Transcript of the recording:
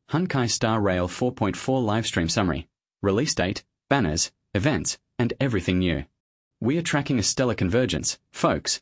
Hankai Star Rail 4.4 livestream summary, release date, banners, events, and everything new. We are tracking a stellar convergence, folks.